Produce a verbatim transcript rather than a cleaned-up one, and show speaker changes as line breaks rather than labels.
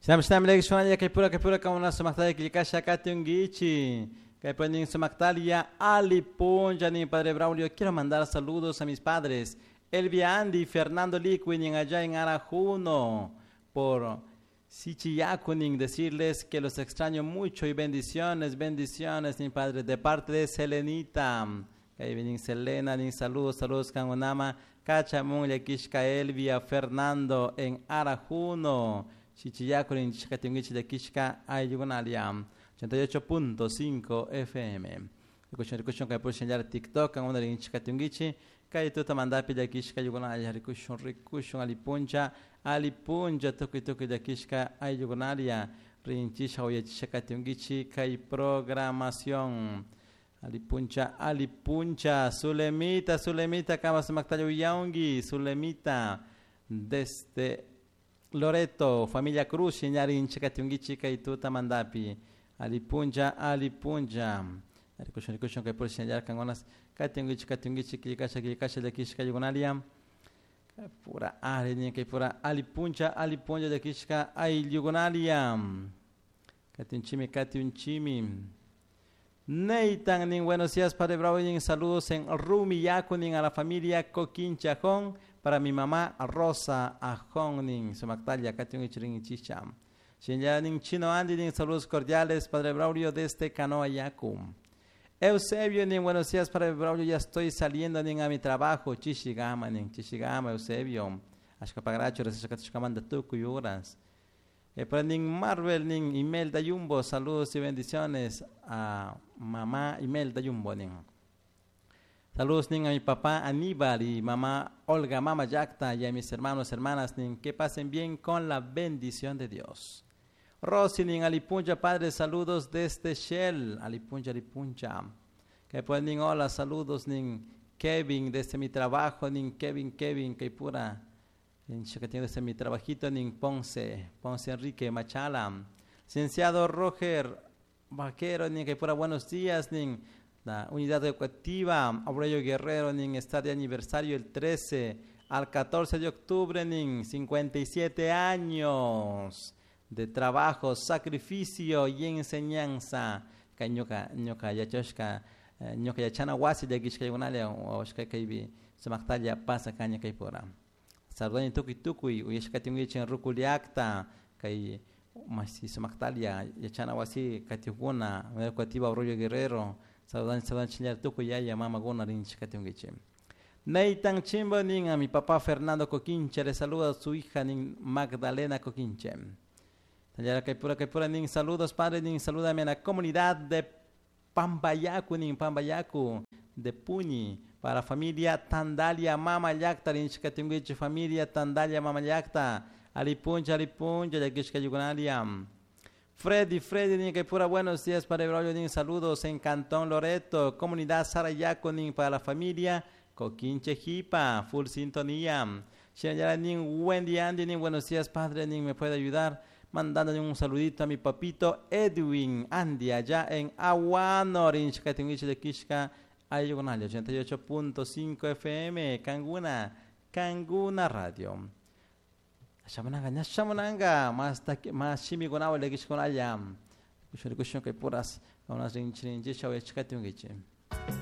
Shnam shnam lek shwanya kay pura kay pura kauna sumaktalia kilikasha katyungichi. Kay pueden sumaktalia alipunja ni Padre Braulio. Quiero mandar saludos a mis padres. Elvia Andy, Fernando Liquin, allá en Arajuno. Por Sichiyakunin, decirles que los extraño mucho y bendiciones, bendiciones, mi padre, de parte de Selenita. Kay vienen Selena, ni saludos, saludos, Kangonama. Cachamun, Yakishka Elvia, Fernando en Arajuno. Chichiyakurin, Chikatungichi de Kishka, Ayugunalia. ochenta y ocho punto cinco F M. Rikushon, rikushon, kay por señalar TikTok, ang una rin Chikatungichi. Kay tuta mandapi de Kishka, Ayugunalia. Rikushon, rikushon, alipunja, alipunja, tuki tuki de Kishka, Ayugunalia. Rinchisha, oye, Chikatungichi, kay programación. Alipuncha, alipuncha, Sulemita, Sulemita, Kama Sumaktayo Yaungi, Sulemita, desde Loreto, familia Cruz, Shinyarin, Chikatungichi, Kaituta Mandapi, Alipuncha, Alipuncha, Arikushon, Rikushon, que por Shinyar Kangonas, Katungichi, Katungichi, Kilikasha, Kilikasha de Kishka Yugunalia, pura Arini, que pura Alipuncha, Alipuncha de Kishka, Ay Yugunalia, Katunchimi, Katunchimi. Neitan, nin buenos días, Padre Bravo, nin saludos en Rumiyaku, nin a la familia Coquincha Ajón, para mi mamá Rosa Ajón, nin Sumaktalia, Katiun Ichirin Ichicham. Shinya, nin Chino Andy, nin saludos cordiales, Padre Braulio, desde Canoa Yaku. Eusebio, nin buenos días, Padre Braulio, ya estoy saliendo nin a mi trabajo, Chishigama, nin Chishigama, Eusebio. Ashkapagaracho, Resachakachukamanda Tuku horas. Eh, para nin Marvel, nin Imelda Yumbo, saludos y bendiciones a mamá Imelda Yumbo. Nin. Saludos nin a mi papá Aníbal y mamá Olga, mamá Yacta y a mis hermanos, hermanas, nin, que pasen bien con la bendición de Dios. Rosy, nin Alipuncha, padre, saludos desde Shell, Alipuncha, Alipuncha. Que pues nin hola, saludos nin Kevin, desde mi trabajo, nin Kevin, Kevin, que pura. Que tiene desde mi trabajito en Ponce, Ponce Enrique Machala, licenciado Roger Vaquero, ni que pura buenos días, ni la unidad educativa Aurelio Guerrero, ni está de aniversario el trece al catorce de octubre, ni cincuenta y siete años de trabajo, sacrificio y enseñanza. Kañoka, ñoka yachoshka, ñoka yachana wasi de gishka yunalia o shka kaibi, semaktalia pasa kaña kaipora. Saludan tuki tuki, uyashkatungichi en Rukuliacta, kay masi Sumaktalia, yachana wasi, katiuguna, educativa Aurelio Guerrero, saludan, saludan chinyar tuku yaya, mama guna rin shkatungichi. Neitan chimbo nin a mi papá Fernando Coquinche, le saluda a su hija nin Magdalena Coquinche. Tanyara kaipura kaipura nin saludos padre nin salúdame a la comunidad de Pambayacu nin Pambayacu, de Puñi. Para la familia Tandalia Mama Yacta, Linchkatungichi, familia Tandalia Mama Yacta, Alipuncha, Alipuncha, Yakishka Yugunalia. Freddy, Freddy, ni que pura buenos días, Padre Braulio, ni saludos en Cantón Loreto, comunidad Sarayaco, ni para la familia Coquinche Jipa, full sintonía. Shinayara, ni Wendy Andy, ni buenos días, Padre, ni me puede ayudar, mandándole un saludito a mi papito Edwin Andy, allá en Aguano, Linchkatungichi de Kishka. Ayugunalia, ochenta y ocho punto cinco F M, Kanguna, Kanguna Radio. Shamananga, nya shamananga, más más chimi gonao le kishkonaya. Kushon kushon que puras, unas rinchirinchi shawe chikatungichi.